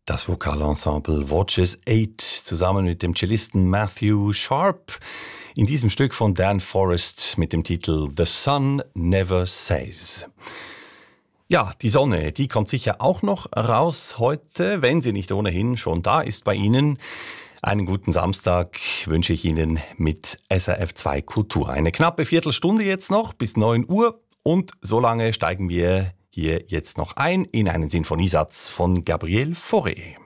Das Vokalensemble Watches 8 zusammen mit dem Cellisten Matthew Sharp in diesem Stück von Dan Forrest mit dem Titel The Sun Never Says. Ja, die Sonne, die kommt sicher auch noch raus heute, wenn sie nicht ohnehin schon da ist bei Ihnen. Einen guten Samstag wünsche ich Ihnen mit SRF2 Kultur. Eine knappe Viertelstunde jetzt noch bis 9 Uhr und so lange steigen wir hier jetzt noch ein in einen Sinfoniesatz von Gabriel Fauré.